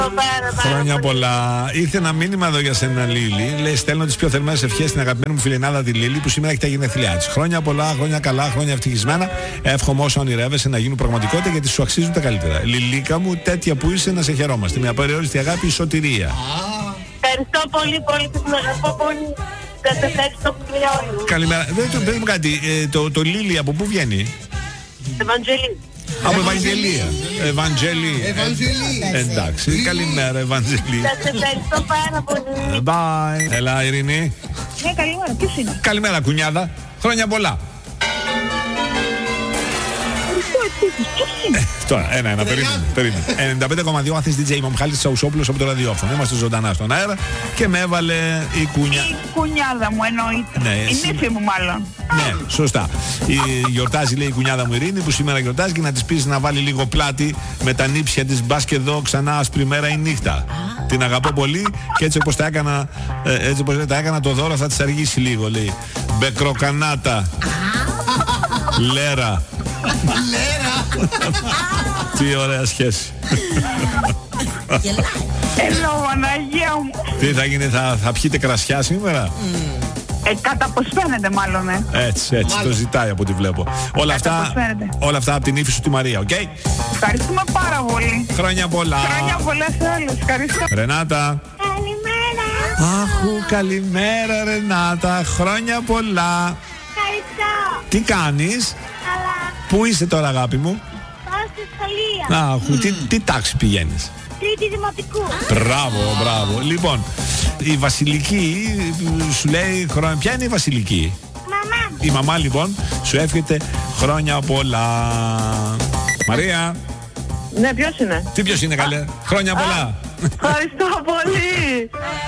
Χρόνια πολλά. Ήρθε ένα μήνυμα εδώ για σένα, Λίλη. Λέει: στέλνω τις πιο θερμές ευχές στην αγαπημένη μου φιλενάδα τη Λίλη που σήμερα έχει τα γενέθλιά της. Χρόνια πολλά, χρόνια καλά, χρόνια ευτυχισμένα. Εύχομαι όσα ονειρεύεσαι να γίνουν πραγματικότητα γιατί σου αξίζουν τα καλύτερα. Λιλίκα μου, τέτοια που είσαι, να σε χαιρόμαστε. Μια απεριόριστη αγάπη, η σωτηρία. Ευχαριστώ πολύ, πολύ και την αγαπώ πολύ. Σας ευχαριστώ πολύ όλοι. Καλημέρα. Πες μου κάτι, το Λίλη από πού βγαίνει? Ευαγγελή. Από Ευαγγελία. Ευαγγελία. Εντάξει, καλημέρα Ευαγγελία. Σας ευχαριστώ πάρα πολύ. Bye. Έλα Ειρήνη. Ναι, καλημέρα, ποιος είναι? Καλημέρα κουνιάδα. Χρόνια πολλά. Τώρα, ένα, περίμενε. 95,2 Αθής DJ Μαμχάλης Τσαουσόπουλος από το ραδιόφωνο. Είμαστε ζωντανά στον αέρα και με έβαλε η κούνια. Η κουνιάδα μου εννοείται. Ναι, η νύφη μου μάλλον. Ναι, σωστά. Γιορτάζει, λέει, η κουνιάδα μου Ειρήνη που σήμερα γιορτάζει και να της πεις να βάλει λίγο πλάτη με τα νύψια της. Μπας και εδώ ξανά άσπρη μέρα η νύχτα. Την αγαπώ πολύ και έτσι όπως τα έκανα το δώρο θα της αργήσει λίγο, λέει. Μπεκροκανάτα. Λέρα. Τι ωραία σχέση. Έλα Παναγία μου. Τι θα γίνει, θα πιείτε κρασιά σήμερα? Κατά πως φαίνεται μάλλον. Έτσι, το ζητάει από ό,τι βλέπω. Όλα αυτά από την ύφη σου τη Μαρία, οκ? Ευχαριστούμε πάρα πολύ. Χρόνια πολλά. Χρόνια πολλά σε όλους. Ευχαριστώ. Ρενάτα. Καλημέρα. Αχου, καλημέρα Ρενάτα. Χρόνια πολλά. Ευχαριστώ. Τι κάνεις? Καλά. Πού είσαι τώρα αγάπη μου? Πάω στη σχολεία. Αχου, τι τάξη πηγαίνεις? Τρίτη δημοτικού. Μπράβο. Λοιπόν, η Βασιλική σου λέει χρόνια. Ποια είναι η Βασιλική? Μαμά. Η μαμά λοιπόν σου εύχεται χρόνια πολλά. Μαρία. Ναι, ποιος είναι? Ποιος είναι καλέ? Χρόνια πολλά. Ευχαριστώ πολύ.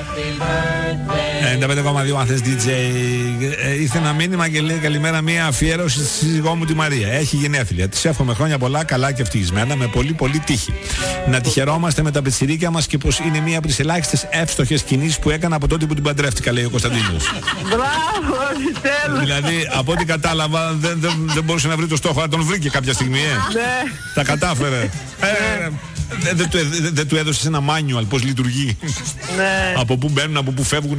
95,2 Αθές DJ. Ήρθε ένα μήνυμα και λέει καλημέρα, μια αφιέρωση στη σύζυγό μου τη Μαρία. Έχει γενέθλια. Της εύχομαι χρόνια πολλά, καλά και ευτυχισμένα, με πολύ τύχη. Να τη χαιρόμαστε με τα πετσιρίκια μας και πως είναι μία από τις ελάχιστες εύστοχες κινήσεις που έκανα από τότε που την παντρεύτηκα, λέει ο Κωνσταντίνος. Μπράβο, τέλος. Δηλαδή, από ό,τι κατάλαβα, δεν μπορούσε να βρει το στόχο, αλλά τον βρήκε κάποια στιγμή. Ναι. Τα κατάφερε. Δεν του έδωσες ένα manual πώς λειτουργεί? Ναι. Από πού μπαίνουν, από πού φεύγουν?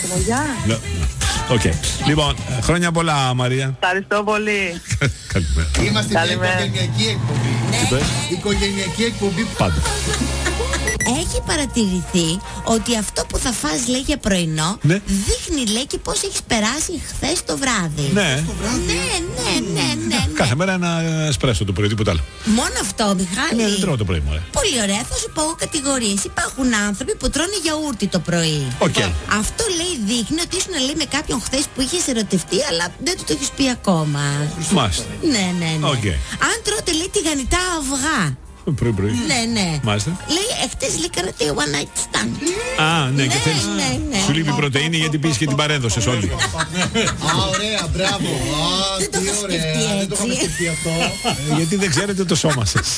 Οκ. Λοιπόν, χρόνια πολλά Μαρία. Ευχαριστώ πολύ. Καλημέρα. Είμαστε μια οικογενειακή εκπομπή. Οικογενειακή εκπομπή. Πάντα. Έχει παρατηρηθεί ότι αυτό που θα φας, λέει, για πρωινό, ναι, δείχνει, λέει, και πώς έχεις περάσει χθες το βράδυ. Ναι. Ναι. Κάθε μέρα ένα εσπρέσο το πρωί, τίποτα άλλο. Μόνο αυτό, Μιχάλη? Ναι, δεν τρώω το πρωί, μωρέ. Πολύ ωραία, θα σου πω εγώ κατηγορίες. Υπάρχουν άνθρωποι που τρώνε γιαούρτι το πρωί. Okay. Αυτό, λέει, δείχνει ότι ήσουν, λέει, με κάποιον χθες που είχες ερωτευτεί, αλλά δεν του το έχεις πει ακόμα. Μάλιστα. Ναι. Okay. Αν τρώτε, λέει, τηγανιτά αυγά. Πρωί. Ναι. Μάλιστα. Λέει, εχθές, λέει, κάνατε one night stand. Ναι, και θέλεις. Ναι. Σου λείπει πρωτεΐνη γιατί πήγες και την παρέδωσες όλοι. Ωραία, μπράβο. Δεν το είχα σκεφτεί Δεν το είχαμε έτσι. σκεφτεί αυτό. Γιατί δεν ξέρετε το σώμα σας.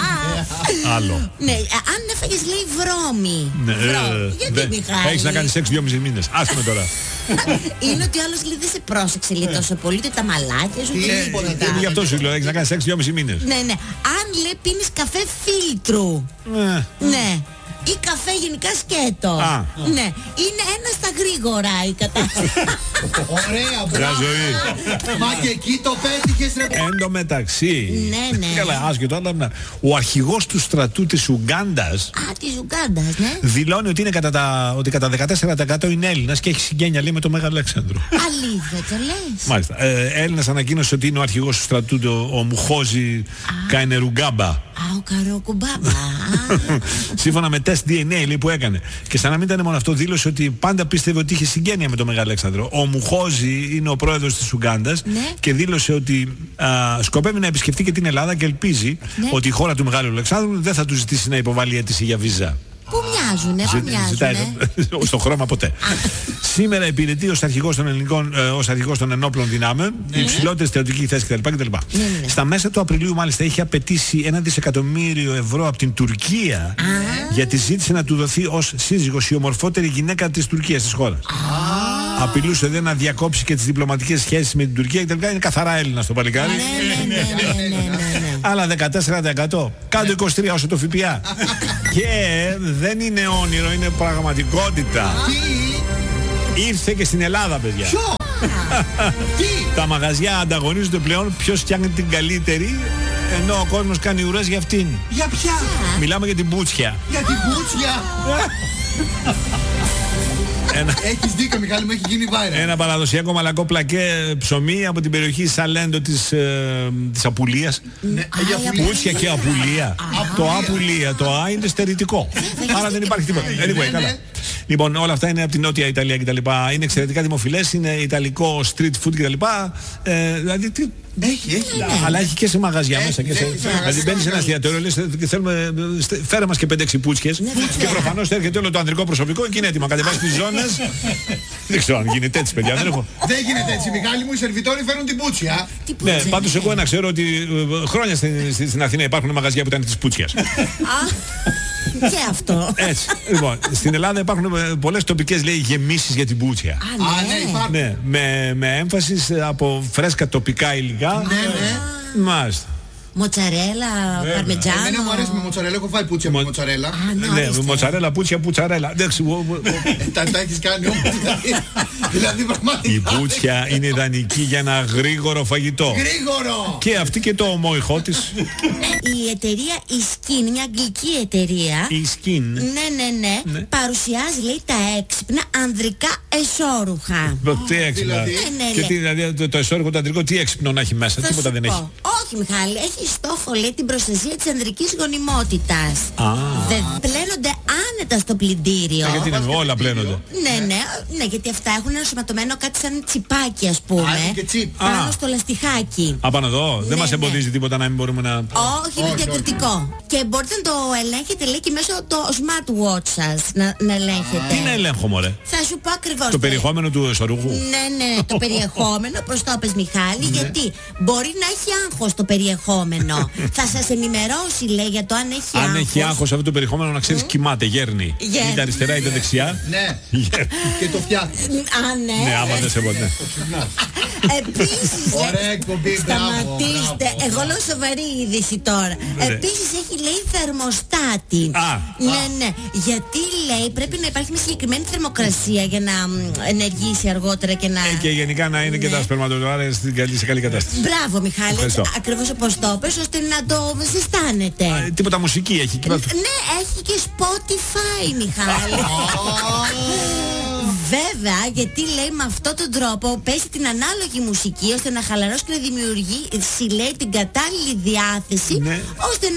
Άλλο. Ναι, αν έφαγες, λέει, βρώμη. Γιατί, Μιχάλη? Έχεις να κάνεις σεξ 2,5 μήνες. Άσε με τώρα. Είναι ότι ο άλλος, λέει, δεν σε πρόσεξε, λέει, τόσο πολύ, ούτε τα μαλάκια σου, τίποτα. Γι' αυτό σου λέω, έχεις να κάνεις σεξ 2,5 μήνες. Ναι. Αν, λέει, πίνεις καφέ φίλτρου. Ναι. Ή καφέ γενικά σκέτο. Ναι. Είναι ένα στα γρήγορα η κατάσταση. Ωραία, Μια μπράβο. ζωή. Μα και εκεί το πέτυχες, ρε. Εν τω μεταξύ. Ναι. Καλά, άσχετο, αλλά ο αρχηγός του στρατού της Ουγκάντας Της Ουγκάντας, ναι. δηλώνει ότι, ότι κατά 14% είναι Έλληνας και έχει συγγένεια, λέει, με τον Μέγα Αλέξανδρο. Αλήθεια, το λες? Μάλιστα. Έλληνας ανακοίνωσε ότι είναι ο αρχηγός του στρατού, ο Μουχόζη Καενερουγκάμπα. Ο Καροκουμπάμπα. Σύμφωνα με τεστ DNA, λέει, που έκανε. Και σαν να μην ήταν μόνο αυτό, δήλωσε ότι πάντα πίστευε ότι είχε συγγένεια με τον Μέγα Αλέξανδρο. Ο Μουχόζη είναι ο πρόεδρος της Ουγκάντας, ναι, και δήλωσε ότι σκοπεύει να επισκεφτεί και την Ελλάδα και ελπίζει, ναι, ότι η χώρα του Μεγάλου Αλεξάνδρου δεν θα του ζητήσει να υποβάλει αίτηση για βίζα. Πού μοιάζουνε, Ζητάει στο χρώμα ποτέ. Σήμερα υπηρετεί ως αρχηγός των ενόπλων δυνάμεων, υψηλότερη στρατιωτική θέση κτλ. Στα μέσα του Απριλίου, μάλιστα, είχε απαιτήσει 1 δισεκατομμύριο ευρώ από την Τουρκία, γιατί ζήτησε να του δοθεί ως σύζυγος η ομορφότερη γυναίκα της Τουρκίας, της χώρας. Απειλούσε να διακόψει και τις διπλωματικές σχέσεις με την Τουρκία κτλ. Είναι καθαρά Έλληνα στο παλικάρι. Άλλα 14%. Κάτω 23 όσο το ΦΠΑ. Και δεν είναι όνειρο, είναι πραγματικότητα. Ήρθε και στην Ελλάδα, παιδιά. Τα μαγαζιά ανταγωνίζονται πλέον ποιος φτιάχνει την καλύτερη, ενώ ο κόσμος κάνει ουρές για αυτήν. Για ποια? Μιλάμε για την Μπούτσια. Για την Μπούτσια. Έχεις δίκιο, Μιχάλη μου, έχει γίνει viral. Ένα παραδοσιακό μαλακό πλακέ ψωμί από την περιοχή Σαλέντο της Απουλίας. Μπούτσια και Απουλία. Το Απουλία, το Α είναι στερητικό. Άρα δεν υπάρχει τίποτα. Anyway, καλά. Λοιπόν, όλα αυτά είναι από την Νότια Ιταλία κτλ. Είναι εξαιρετικά δημοφιλές, είναι ιταλικό street food κτλ. Δηλαδή τι. Έχει. Αλλά έχει και σε μαγαζιά μέσα. Δηλαδή μπαίνεις σε ένα εστιατόριο, λες θέλουμε, φέρε μας και 5-6 πούτσιες. Και προφανώς έρχεται όλο το ανδρικό προσωπικό και είναι έτοιμα. Κατεβάζει τις ζώνες. Δεν ξέρω αν γίνεται έτσι, παιδιά. Δεν γίνεται έτσι, Μιχάλη μου. Οι σερβιτόροι φέρνουν την πούτσια. Ναι, πάντως εγώ ξέρω ότι χρόνια στην Αθήνα υπάρχουν μαγαζιά που ήταν της πούτσιας. Και αυτό. Έτσι. Λοιπόν, στην Ελλάδα υπάρχουν πολλές τοπικές, λέει, γεμίσεις για την Μπούτσια. Ναι, με έμφαση από φρέσκα τοπικά υλικά. Ναι. Μοτσαρέλα, παρμετζάνο. Εμένα μου αρέσει με μοτσαρέλα, έχω φάει πούτσια με μοτσαρέλα. Ναι, μοτσαρέλα, πουτσαρέλα. Τα έχεις κάνει όμως. Δηλαδή πραγματικά. Η πούτσια είναι ιδανική για ένα γρήγορο φαγητό. Γρήγορο! Και αυτή και το ομόηχό της. Η εταιρεία Iskin, μια αγγλική εταιρεία. Iskin. Ναι. Παρουσιάζει, λέει, τα έξυπνα ανδρικά εσώρουχα. Τι έξυπνα. Και δηλαδή το εσώρουχο το ανδρικό, τι έξυπνο να έχει μέσα, τίποτα δεν έχει. Όχι, Μιχάλη, έχει στόχο, λέει, την προστασία της ανδρικής γονιμότητας. Δεν πλένονται άνετα στο πλυντήριο. Γιατί είναι, όλα πλένονται. Ναι, γιατί αυτά έχουν ενσωματωμένο κάτι σαν τσιπάκι, ας πούμε. Πάνω στο λαστιχάκι. Απάνω εδώ, δεν μας εμποδίζει τίποτα να μην μπορούμε να. Όχι, είναι διακριτικό. Και μπορείτε να το ελέγχετε, λέει, και μέσω το smartwatch σας να ελέγχετε. Τι να ελέγχω, μωρέ? Θα σου πω ακριβώς. Το περιεχόμενο του εσωρούχου. Ναι, το περιεχόμενο, προς το πες, Μιχάλη, γιατί μπορεί να έχει άγχος το περιεχόμενο. Θα σας ενημερώσει, λέει, για το αν έχει άγχος. Αν έχει άγχος αυτό το περιεχόμενο, να ξέρεις, κοιμάται, γέρνει. Είτε αριστερά είτε δεξιά. Ναι. Και το φτιάχνει. Ναι, άμα δεν σε ποτέ. Επίσης, σταματήστε. Εγώ λέω σοβαρή είδηση τώρα. Επίσης έχει, λέει, θερμοστάτη. Ναι. Γιατί, λέει, πρέπει να υπάρχει μια συγκεκριμένη θερμοκρασία για να ενεργήσει αργότερα και να. Και γενικά να είναι και τα σπερματοζωάρια σε καλή κατάσταση. Μπράβο, Μιχάλη. Ακριβώς όπως το πες, ώστε να το ζεστάνετε. Τίποτα μουσική έχει. Ναι, έχει και Spotify, Μιχάλη. Βέβαια, γιατί, λέει, με αυτόν τον τρόπο παίζει την ανάλογη μουσική ώστε να χαλαρώσει και να δημιουργήσει, λέει, την κατάλληλη διάθεση, ώστε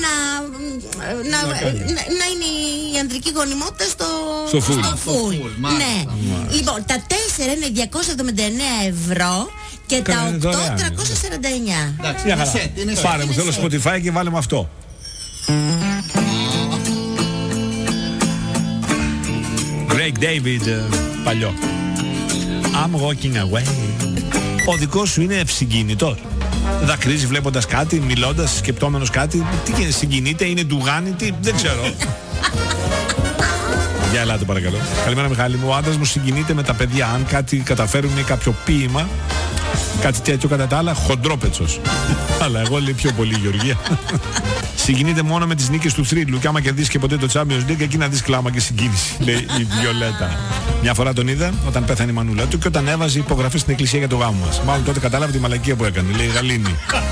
να είναι η ανδρική γονιμότητα στο full. Ναι. Λοιπόν, τα 4 είναι 279 ευρώ και τα 8 349. Πάρε μου, θέλω Spotify και βάλε μου αυτό. Greg David, παλιό. I'm walking away. Ο δικός σου είναι ευσυγκίνητος. Δακρύζει βλέποντας κάτι, μιλώντας, σκεπτόμενος κάτι. Τι συγκινείται, είναι ντουγάνι, τι, δεν ξέρω. Για ελάτε παρακαλώ. Καλημέρα, Μιχάλη μου. Ο άντρας μου συγκινείται με τα παιδιά. Αν κάτι καταφέρουν ή κάποιο ποίημα, κάτι τέτοιο, κατά τα άλλα, χοντρόπετσος. Αλλά εγώ, λέει, πιο πολύ, Γεωργία. Συγκινείται μόνο με τις νίκες του θρύλου. Και άμα κερδίσει και ποτέ το Champions League, εκεί να δεις κλάμα και συγκίνηση, λέει η Βιολέτα. Μια φορά τον είδα όταν πέθανε η μανούλα του και όταν έβαζε υπογραφή στην εκκλησία για το γάμο μας. Μάλλον τότε κατάλαβε τη μαλακία που έκανε. Λέει Γαλήνη.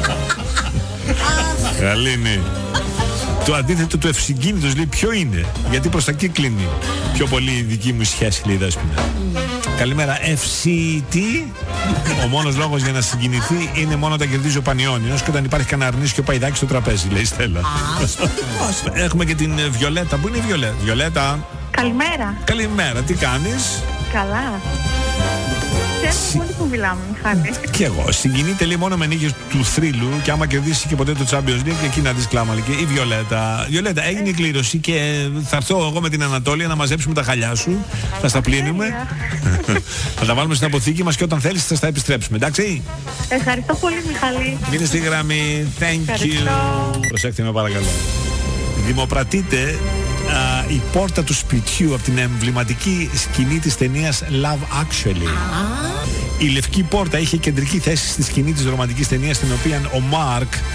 Γαλήνη. Το αντίθετο του ευσυγκίνητος, λέει, ποιο είναι? Γιατί προς τα εκεί κλείνει πιο πολύ η δική μου σχέση, λέει η Δέσποινα. Καλημέρα, ευσύτη. Ο μόνος λόγος για να συγκινηθεί είναι μόνο όταν κερδίζει ο Πανιώνιος και όταν υπάρχει κανένα αρνίσιο παϊδάκι στο τραπέζι, λέει η Στέλλα. Έχουμε και την Βιολέτα. Πού είναι η Βιολέτα? Βιολέτα. Καλημέρα. Καλημέρα, τι κάνεις? Καλά. Πολύ που μιλάμε, Μιχάλη. Και εγώ. Συγκινείται, λέει, μόνο με νίκες του θρύλου και άμα κερδίσει και ποτέ το Champions League, εκεί να δεις κλάμα. Και η Βιολέτα. Βιολέτα, έγινε η κλήρωση και θα έρθω εγώ με την Ανατόλια να μαζέψουμε τα χαλιά σου. Θα στα πλύνουμε. Θα τα βάλουμε στην αποθήκη μας και όταν θέλεις θα στα επιστρέψουμε. Εντάξει. Ευχαριστώ πολύ, Μιχάλη. Μείνε στη γραμμή. Thank you. Προσέξτε με, παρακαλώ. Δημοπρατείται η πόρτα του σπιτιού από την εμβληματική σκηνή της ταινίας Love Actually. Η λευκή πόρτα είχε κεντρική θέση στη σκηνή της ρομαντικής ταινίας, στην οποία ο Μάρκ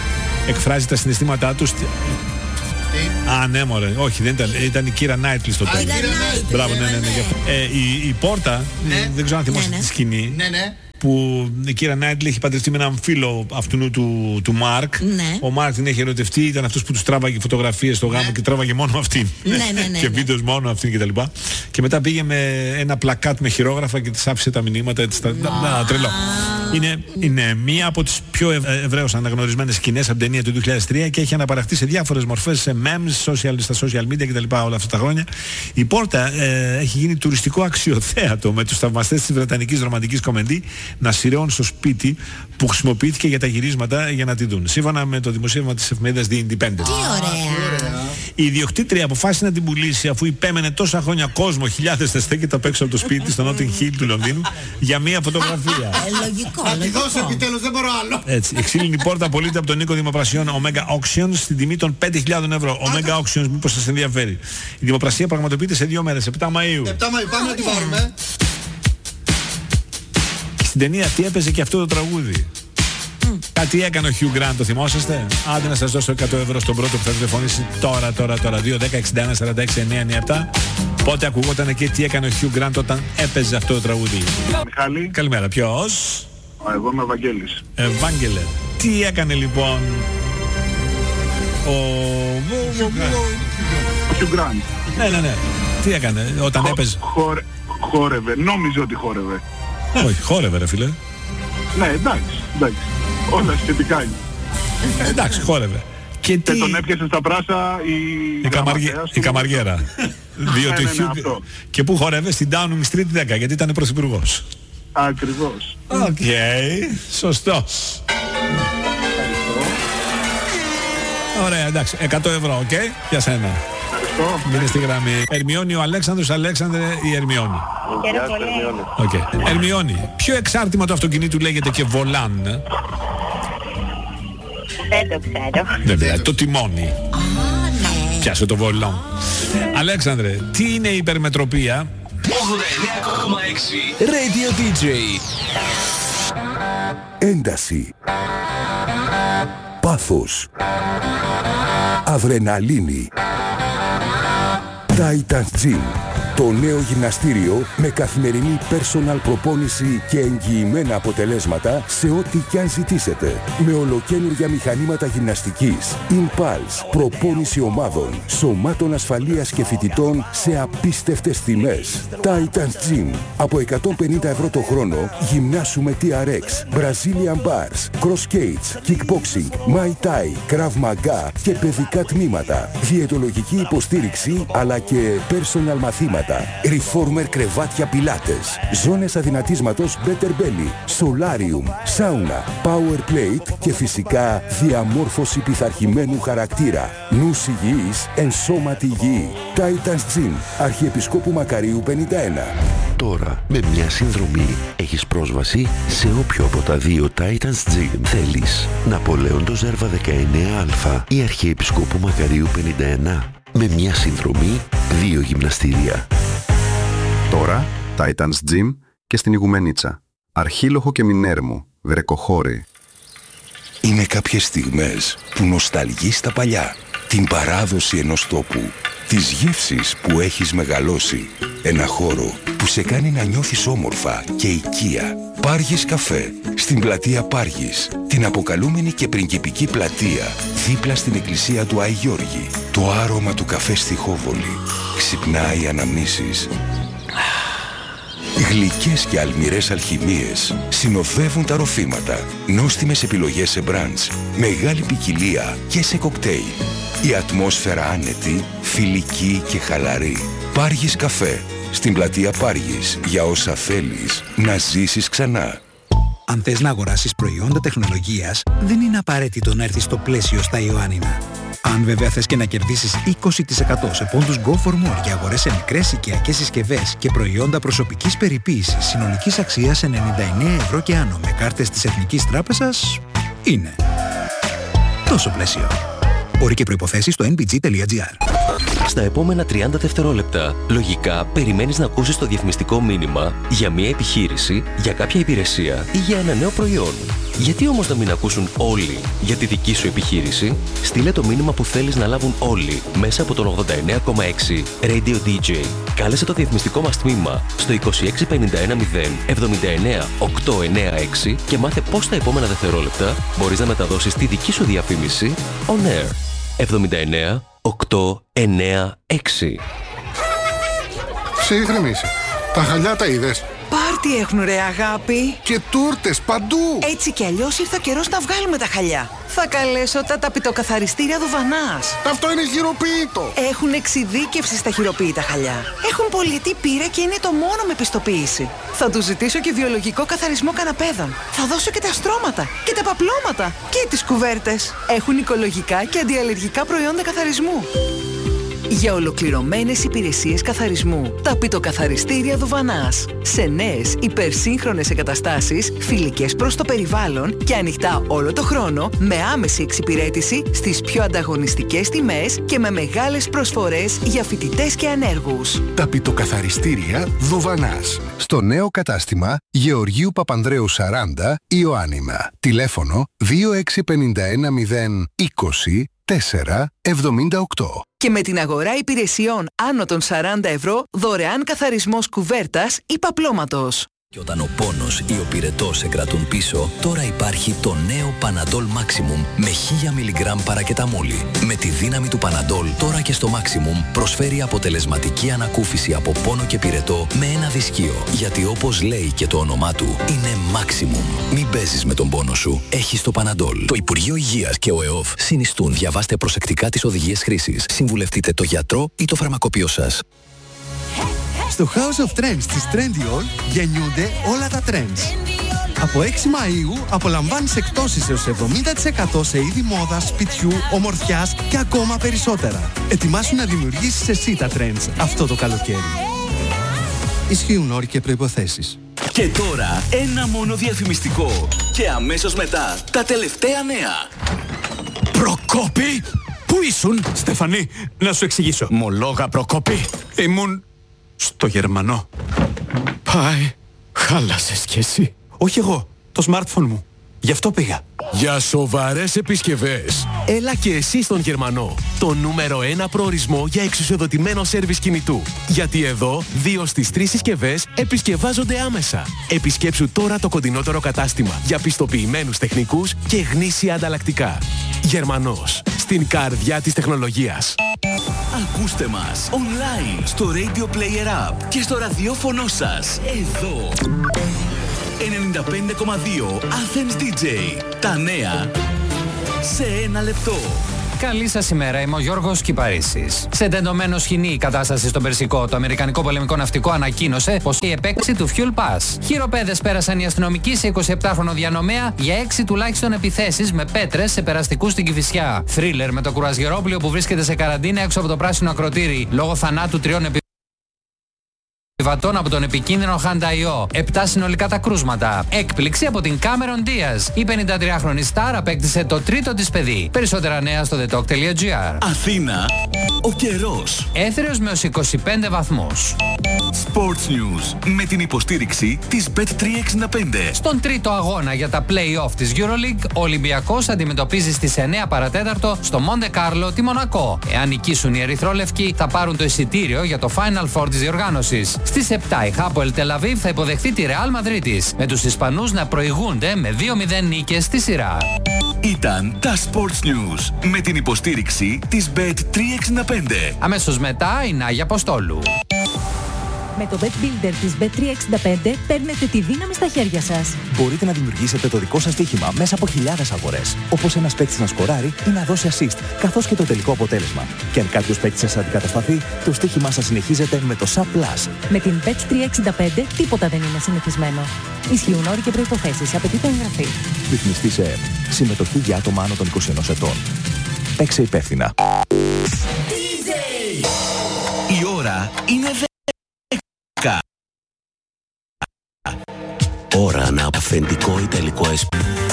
εκφράζει τα συναισθήματά του. Α, ναι, μωρέ. Όχι, δεν ήταν η Κίρα Νάιτλι στο τέλος. Μπράβο, ναι. Η Πόρτα, δεν ξέρω αν θυμάστε τη σκηνή. Που η Κίρα Νάιτλι έχει παντρευτεί με έναν φίλο αυτού του Μάρκ. Ο Μάρκ την έχει ερωτευτεί, ήταν αυτός που τους τράβαγε φωτογραφίες στο γάμο και τράβαγε μόνο αυτήν. Και βίντεο μόνο αυτήν κτλ. Και μετά πήγε με ένα πλακάτ με χειρόγραφα και της άφησε τα μηνύματα. Τρελό. Είναι μία από τις πιο ευρέως αναγνωρισμένες σκηνές από την ταινία του 2003 και έχει αναπαραχθεί σε διάφορες μορφές, σε memes, στα social media κτλ. Όλα αυτά τα χρόνια. Η Πόρτα έχει γίνει τουριστικό αξιοθέατο με τους θαυμαστές της βρετανικής ρομαντικής κομμεντή να σειραιώνουν στο σπίτι που χρησιμοποιήθηκε για τα γυρίσματα για να τη δουν. Σύμφωνα με το δημοσίευμα της εφημερίδας The Independent. Τι ωραία! Η ιδιοκτήτρια αποφάσισε να την πουλήσει αφού υπέμενε τόσα χρόνια κόσμο, χιλιάδες θα στέκεται απ' έξω από το σπίτι στο Notting Hill του Λονδίνου για μία φωτογραφία. Λογικό. Θα τη δώσω επιτέλους, δεν μπορώ άλλο. Έτσι. Η ξύλινη πόρτα πωλείται από τον οίκο δημοπρασιών Omega Auctions στην τιμή των 5.000 ευρώ. Omega Auctions, μήπως σας ενδιαφέρει. Η δημοπρασία πραγματοποιείται σε 2 μέρες, 7 Μαΐου. 7 Μαΐου, πάμε να την πάρουμε. Στην ταινία τι έπαιζε και αυτό το τραγούδι. Κάτι έκανε ο Hugh Grant, το θυμόσαστε? Άντε να σας δώσω 100 ευρώ στον πρώτο που θα τηλεφωνήσει τώρα. 2, 10, 61, 46, 997. Πότε ακουγόταν και τι έκανε ο Hugh Grant όταν έπαιζε αυτό το τραγούδι. Μιχάλη. Καλημέρα, ποιος? Εγώ είμαι ο Ευαγγέλης. Ευάγγελε. Τι έκανε λοιπόν ο Hugh Grant. Ναι. Τι έκανε όταν έπαιζε? Χόρευε. Νόμιζε ότι χόρευε. Όχι, χόρευε ρε φίλε. Ναι, εντάξει. Όλα σχετικά είναι. Εντάξει, χόρευε. Και τον έπιασε στα πράσα η καμαριέρα. Διότι και πού χόρευε? Στην Downing Street 10, γιατί ήταν πρωθυπουργός. Ακριβώς. Οκ, σωστός. Ωραία, εντάξει, 100 ευρώ, οκ, για σένα. Μείνε στη γραμμή. Ερμιόνι ο Αλέξανδρος, Αλέξανδρε η Ερμιόνι. Okay. Ερμιόνι, ποιο εξάρτημα του αυτοκινήτου λέγεται και βολάν? Δεν το ξέρω. Βέβαια, το τιμόνι. Πιάσε το βολάν. Αλέξανδρε, τι είναι η υπερμετροπία? 89,6 Radio DJ. Ένταση. Πάθος. Αδρεναλίνη. Titans Gym. Το νέο γυμναστήριο με καθημερινή personal προπόνηση και εγγυημένα αποτελέσματα σε ό,τι κι αν ζητήσετε. Με ολοκαίνουργια μηχανήματα γυμναστικής, Impulse, προπόνηση ομάδων, σωμάτων ασφαλείας και φοιτητών σε απίστευτες τιμές. Titans Gym. Από 150 ευρώ το χρόνο γυμνάσουμε TRX, Brazilian Bars, Cross Skates, Kickboxing, Muay Thai, Krav Maga και παιδικά τμήματα. Διαιτολογική υποστήριξη αλλά και personal μαθήματα. Reformer κρεβάτια πιλάτες, ζώνες αδυνατίσματος Better Belly, Solarium, Sauna, Power Plate και φυσικά διαμόρφωση πειθαρχημένου χαρακτήρα. Νους υγιής, εν σώματι υγιή. Titans Gym, Αρχιεπισκόπου Μακαρίου 51. Τώρα, με μια συνδρομή, έχεις πρόσβαση σε όποιο από τα 2 Titans Gym θέλεις. Ναπολέον το Ζέρβα 19α ή Αρχιεπισκόπου Μακαρίου 51. Με μια συνδρομή, 2 γυμναστήρια. Τώρα, Titans Gym και στην Ιγουμενίτσα. Αρχίλοχο και Μινέρμο, Βρεκοχώρη. Είναι κάποιες στιγμές που νοσταλγείς τα παλιά. Την παράδοση ενός τόπου. Τις γεύσεις που έχεις μεγαλώσει. Ένα χώρο που σε κάνει να νιώθεις όμορφα και οικία. Πάργης Καφέ, στην πλατεία Πάργης. Την αποκαλούμενη και πριγκιπική πλατεία, δίπλα στην εκκλησία του Άη Γιώργη. Το άρωμα του καφέ στη Χόβολη. Ξυπνάει αναμνήσεις. Γλυκές και αλμυρές αλχημίες συνοδεύουν τα ροφήματα. Νόστιμες επιλογές σε μπραντς, μεγάλη ποικιλία και σε κοκτέιλ. Η ατμόσφαιρα άνετη, φιλική και χαλαρή. Πάργης Καφέ, στην πλατεία Πάργης, για όσα θέλεις να ζήσεις ξανά. Αν θες να αγοράσεις προϊόντα τεχνολογίας, δεν είναι απαραίτητο να έρθεις στο Πλαίσιο στα Ιωάννινα. Αν βέβαια θες και να κερδίσεις 20% σε πόντους Go for More για αγορές σε μικρές οικιακές συσκευές και προϊόντα προσωπικής περιποίησης συνολικής αξίας 99 ευρώ και άνω με κάρτες της Εθνικής Τράπεζας, είναι τόσο Πλαίσιο. Όροι και προϋποθέσεις στο nbg.gr. Στα επόμενα 30 δευτερόλεπτα, λογικά περιμένεις να ακούσεις το διαφημιστικό μήνυμα για μια επιχείρηση, για κάποια υπηρεσία ή για ένα νέο προϊόν. Γιατί όμως να μην ακούσουν όλοι για τη δική σου επιχείρηση? Στείλε το μήνυμα που θέλεις να λάβουν όλοι μέσα από τον 89,6 Radio DJ. Κάλεσε το διαφημιστικό μας τμήμα στο 26510 79 896 και μάθε πώς τα επόμενα δευτερόλεπτα μπορείς να μεταδώσεις τη δική σου διαφήμιση on air. 79 896. Σε ηρεμήσει. Τα χαλιά τα είδες? Πάρτι έχουν ρε αγάπη. Και τούρτες παντού. Έτσι κι αλλιώς ήρθε ο καιρός να βγάλουμε τα χαλιά. Θα καλέσω τα ταπητοκαθαριστήρια Δουβανάς. Αυτό είναι χειροποίητο. Έχουν εξειδίκευση στα χειροποίητα χαλιά. Έχουν πολυετή πείρα και είναι το μόνο με πιστοποίηση. Θα τους ζητήσω και βιολογικό καθαρισμό καναπέδων. Θα δώσω και τα στρώματα και τα παπλώματα και τις κουβέρτες. Έχουν οικολογικά και αντιαλλεργικά προϊόντα καθαρισμού. Για ολοκληρωμένες υπηρεσίες καθαρισμού, ταπητοκαθαριστήρια Δουβανάς. Σε νέες υπερσύγχρονες εγκαταστάσεις, φιλικές προς το περιβάλλον και ανοιχτά όλο το χρόνο, με άμεση εξυπηρέτηση στις πιο ανταγωνιστικές τιμές και με μεγάλες προσφορές για φοιτητές και ανέργους. Ταπητοκαθαριστήρια Δουβανάς. Στο νέο κατάστημα Γεωργίου Παπανδρέου 40, Ιωάννινα. Τηλέφωνο 26510 20 478. Και με την αγορά υπηρεσιών άνω των 40 ευρώ, δωρεάν καθαρισμός κουβέρτας ή παπλώματος. Και όταν ο πόνος ή ο πυρετός σε κρατούν πίσω, τώρα υπάρχει το νέο Panadol Maximum με 1000 μιλιγκράμμ παρακεταμόλη. Με τη δύναμη του Panadol, τώρα και στο Maximum προσφέρει αποτελεσματική ανακούφιση από πόνο και πυρετό με ένα δυσκείο. Γιατί όπως λέει και το όνομά του, είναι Maximum. Μην παίζεις με τον πόνο σου. Έχεις το Panadol. Το Υπουργείο Υγείας και ο ΕΟΦ συνιστούν. Διαβάστε προσεκτικά τις οδηγίες χρήσης. Συμβουλευτείτε το γιατρό ή το φαρμακοποιό σας. Στο House of Trends της Trendyol γεννιούνται όλα τα trends. Από 6 Μαΐου απολαμβάνεις εκτόσεις έως 70% σε είδη μόδας, σπιτιού, ομορφιάς και ακόμα περισσότερα. Ετοιμάσου να δημιουργήσεις εσύ τα trends αυτό το καλοκαίρι. Ισχύουν όροι και προϋποθέσεις. Και τώρα ένα μόνο διαφημιστικό. Και αμέσως μετά τα τελευταία νέα. Προκόπη! Πού ήσουν? Στεφανή, να σου εξηγήσω. Μολόγα Προκόπη. Ήμουν στο Γερμανό. Πάει. Χάλασες κι εσύ. Όχι εγώ. Το smartphone μου. Γι' αυτό πήγα. Για σοβαρές επισκευές. Έλα και εσύ στον Γερμανό. Το νούμερο 1 προορισμό για εξουσιοδοτημένο σέρβις κινητού. Γιατί εδώ 2 στις 3 συσκευές επισκευάζονται άμεσα. Επισκέψου τώρα το κοντινότερο κατάστημα για πιστοποιημένους τεχνικούς και γνήσια ανταλλακτικά. Γερμανός. Στην καρδιά της τεχνολογίας. Ακούστε μας online στο Radio Player App και στο ραδιόφωνο σας. Εδώ. 95,2 Athens DJ. Τα νέα σε ένα λεπτό. Καλή σας ημέρα, είμαι ο Γιώργος Κυπαρίσης. Σε τεντωμένο σκηνή η κατάσταση στον Περσικό, το Αμερικανικό Πολεμικό Ναυτικό ανακοίνωσε πως η επέκταση του Fuel Pass. Χειροπέδες πέρασαν οι αστυνομικοί σε 27χρονο διανομέα για 6 τουλάχιστον επιθέσεις με πέτρες σε περαστικούς στην Κηφισιά. Θρίλερ με το κουρασγερόπλοιο που βρίσκεται σε καραντίνα έξω από το πράσινο ακροτήρι λόγω θανάτου 3 επιβατών από τον επικίνδυνο Χανταϊό. 7 συνολικά τα κρούσματα. Έκπληξη από την Cameron Diaz. Η 53χρονη Σταρ απέκτησε το 3ο της παιδί. Περισσότερα νέα στο thetalk.gr. Αθήνα, ο καιρός. Έθριος με ως 25 βαθμούς. Sports News με την υποστήριξη της Bet365. Στον τρίτο αγώνα για τα play-off της EuroLeague, ο Ολυμπιακός αντιμετωπίζει στις 9 παρατέταρτο στο Μοντε Κάρλο τη Μονακό. Εάν νικήσουν οι ερυθρόλευκοι, θα πάρουν το εισιτήριο για το Final Four της διοργάνωσης. Στις 7 η Hapoel Tel Aviv θα υποδεχθεί τη Real Μαδρίτης, με τους Ισπανούς να προηγούνται με 2-0 νίκες στη σειρά. Ήταν τα Sports News με την υποστήριξη της Bet365. Αμέσως μετά η Νάγια Αποστόλου. Με το Bet Builder της Bet365 παίρνετε τη δύναμη στα χέρια σας. Μπορείτε να δημιουργήσετε το δικό σας στοίχημα μέσα από χιλιάδες αγορές. Όπως ένας παίκτης να σκοράρει ή να δώσει assist, καθώς και το τελικό αποτέλεσμα. Και αν κάποιος παίκτης σας αντικατασταθεί, το στοίχημά σας συνεχίζεται με το Sub Plus. Με την Bet365 τίποτα δεν είναι συνηθισμένο. Ισχύουν όροι και προϋποθέσεις. Απαιτείται εγγραφή. Ρυθμιστή σε ΕΕΠ. Συμμετοχή για άτομα άνω των 21 ετών. Παίξε υπεύθυνα. Η ώρα είναι 10. Ώρα να αυθεντικό ιταλικό εσπρέσο.